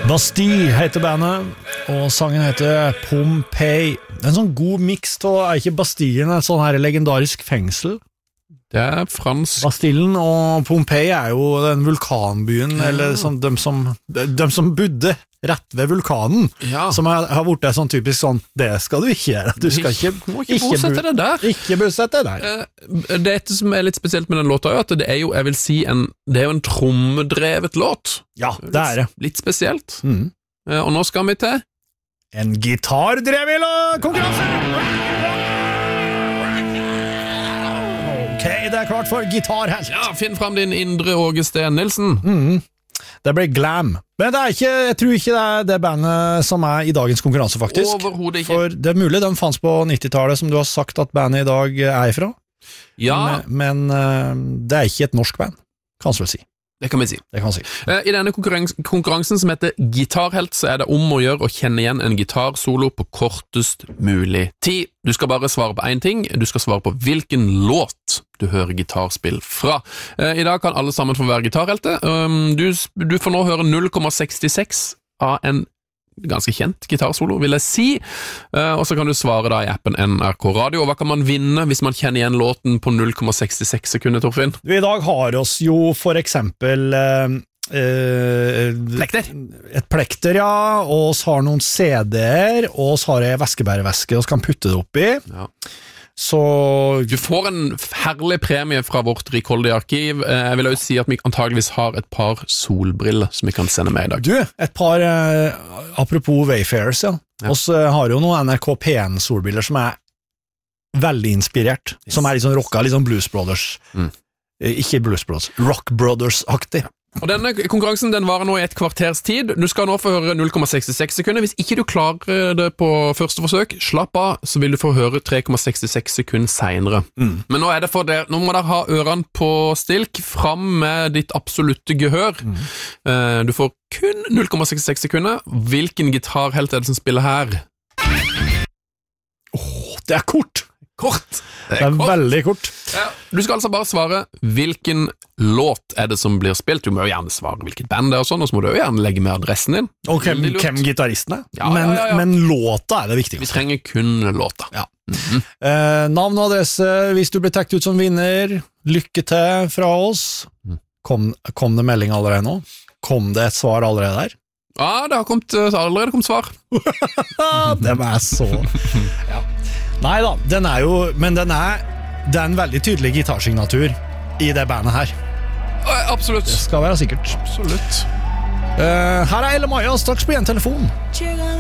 Bastille heter bandet, og sangen heter Pompeii. Det er en sånn god miks til, er ikke Bastillen et sånn her legendarisk fengsel? Det er fransk. Bastillen og Pompeii er jo den vulkanbyen, eller sånn, de som bodde rett ved vulkanen, som har vært sånn typisk sånn, det skal du ikke gjøre. Du skal ikke bosette deg der. Ikke bosette deg der. Det som er litt spesielt med den låta er at det er jo, jeg vil si, det er jo en trommedrevet låt. Ja, det er det. Litt spesielt. Og nå skal vi til en gitardrevet konkurranse! Ok, det er klart for gitarhelt. Ja, finn frem din indre Åge Steen Nilsen. Det ble Glam. Men det er ikke, jeg tror ikke det er det bandet som er i dagens konkurranse, faktisk. Overhodet ikke. For det er mulig den fanns på 90-tallet, som du har sagt at bandet i dag er ifra. Ja. Men det er ikke et norsk band, kan vi vel si. Det kan vi si. I denne konkurransen som heter Gitarhelt, så er det om å gjøre å kjenne igjen en gitarsolo på kortest mulig tid. Du skal bare svare på én ting, du skal svare på hvilken låt du hører gitarspill fra. I dag kan alle sammen få være gitarhelte. Du får nå høre 0,66 av en ganske kjent gitarsolo, vil jeg si. Og så kan du svare da i appen NRK Radio. Og hva kan man vinne hvis man kjenner igjen låten på 0,66 sekunder, Torfinn? I dag har oss jo for eksempel plekter. Et plekter, ja, og så har noen CD-er, og så har jeg væskebærevæske, og så kan putte det oppi. Ja. Så du får en herlig premie fra vårt rikholdige arkiv. Jeg vil også si at vi antageligvis har et par solbriller som vi kan sende med i dag. Du, et par apropos Wayfarers, ja. Og så har jo noen NRK P1 solbriller som er veldig inspirert, som er litt sånn rocka, litt sånn Blues Brothers. Ikke Blues Brothers, Rock Brothers-aktig. Og denne konkurransen den varer nå i et kvarters tid. Du skal nå få høre 0,66 sekunder. Hvis ikke du klarer det på første forsøk, slapp av, så vil du få høre 3,66 sekunder senere. Men nå er det for dere, nå må dere ha ørene på stilk, fram med ditt absolutte gehør. Du får kun 0,66 sekunder. Hvilken gitarhelt er det som spiller her? Det er kort! Det er kort. Veldig kort. Ja. Du skal altså bare svare hvilken låt er det som blir spilt. Du må jo gjerne svare hvilket band det er og sånn, og så må du jo gjerne legge med adressen din. Og hvem gitaristen er. Men låta er det viktigste. Vi trenger kun låta. Ja. Navn og adresse hvis du blir tatt ut som vinner. Lykke til fra oss. Kom det melding allerede nå? Kom det et svar allerede der? Ja, det har allerede kommet svar. Det er så ja. Nei da, det er en veldig tydelig gitarsignatur i det bandet her. Absolutt. Det skal være sikkert. Absolutt. Her er Elle Maja, straks på en telefon.